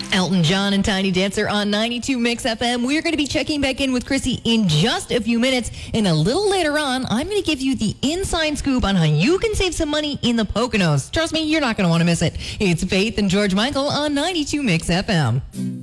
Elton John and Tiny Dancer on 92 Mix FM. We're going to be checking back in with Chrissy in just a few minutes. And a little later on, I'm going to give you the inside scoop on how you can save some money in the Poconos. Trust me, you're not going to want to miss it. It's Faith and George Michael on 92 Mix FM.